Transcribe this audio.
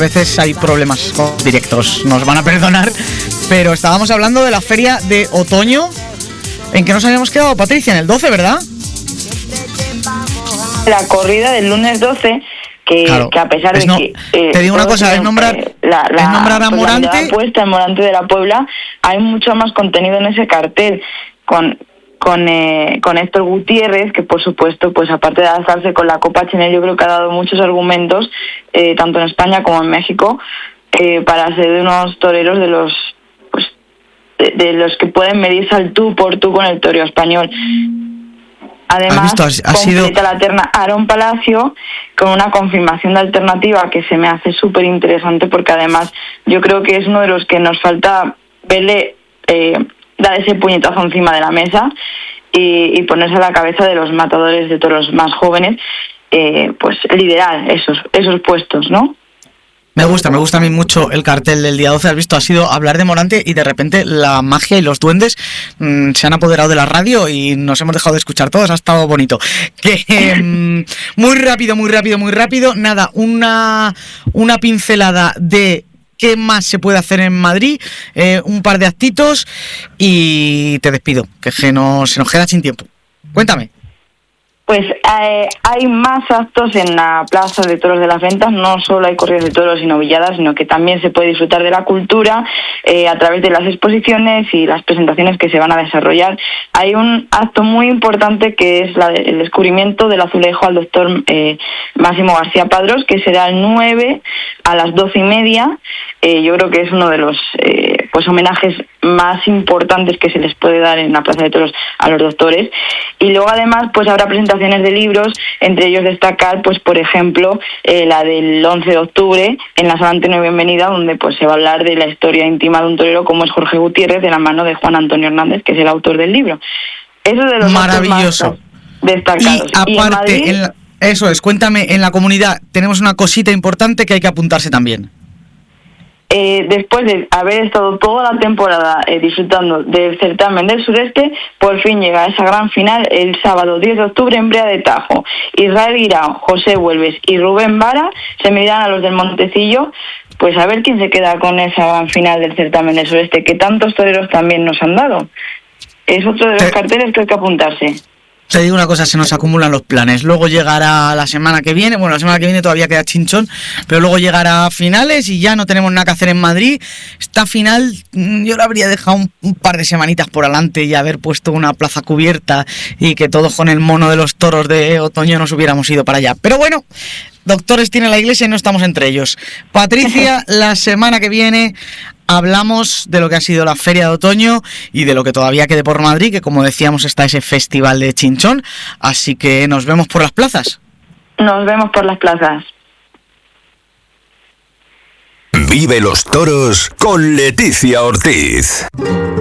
veces hay problemas con directos, nos van a perdonar, pero estábamos hablando de la feria de otoño. ¿En qué nos habíamos quedado, Patricia? En el 12, ¿verdad? La corrida del lunes 12, claro, que a pesar de que... te digo una cosa, es nombrar a Morante... La puesta en Morante de la Puebla, hay mucho más contenido en ese cartel, con Héctor Gutiérrez, que por supuesto, pues aparte de alzarse con la Copa Chanel, yo creo que ha dado muchos argumentos, tanto en España como en México, para ser de unos toreros de los... de los que pueden medirse al tú por tú con el toreo español. Además, completa la terna Aarón Palacio con una confirmación de alternativa que se me hace súper interesante, porque además yo creo que es uno de los que nos falta verle dar ese puñetazo encima de la mesa y ponerse a la cabeza de los matadores de toros más jóvenes, pues liderar esos puestos, ¿no? Me gusta a mí mucho el cartel del día 12. Has visto, ha sido hablar de Morante y de repente la magia y los duendes se han apoderado de la radio y nos hemos dejado de escuchar todos. Ha estado bonito. Muy rápido. Nada, una pincelada de qué más se puede hacer en Madrid, un par de actitos y te despido, que se nos queda sin tiempo. Cuéntame. Pues hay más actos en la Plaza de Toros de las Ventas. No solo hay corridas de toros y novilladas, sino que también se puede disfrutar de la cultura a través de las exposiciones y las presentaciones que se van a desarrollar. Hay un acto muy importante que es el descubrimiento del azulejo al doctor Máximo García Padrós, que será el 9 a las 12:30. Yo creo que es uno de los pues homenajes más importantes que se les puede dar en la Plaza de Toros a los doctores. Y luego además pues habrá presentaciones de libros, entre ellos destacar pues por ejemplo la del 11 de octubre en la Sala Antonio Bienvenida, donde pues se va a hablar de la historia íntima de un torero como es Jorge Gutiérrez, de la mano de Juan Antonio Hernández, que es el autor del libro. Eso de los maravilloso más destacados. Y aparte, eso es, cuéntame, en la comunidad tenemos una cosita importante que hay que apuntarse también. Después de haber estado toda la temporada disfrutando del certamen del sureste, por fin llega esa gran final el sábado 10 de octubre en Brea de Tajo. Israel Guirao, José Huelves y Rubén Vara se medirán a los del Montecillo, pues a ver quién se queda con esa gran final del certamen del sureste, que tantos toreros también nos han dado. Es otro de los carteles que hay que apuntarse. Te digo una cosa, se nos acumulan los planes. Luego llegará la semana que viene, bueno, la semana que viene todavía queda chinchón, pero luego llegará a finales y ya no tenemos nada que hacer en Madrid. Esta final yo la habría dejado un par de semanitas por adelante y haber puesto una plaza cubierta y que todos con el mono de los toros de otoño nos hubiéramos ido para allá. Pero bueno, doctores tiene la iglesia y no estamos entre ellos. Patricia, la semana que viene hablamos de lo que ha sido la Feria de Otoño y de lo que todavía quede por Madrid, que como decíamos está ese festival de Chinchón, así que nos vemos por las plazas. Nos vemos por las plazas. Vive los toros con Leticia Ortiz.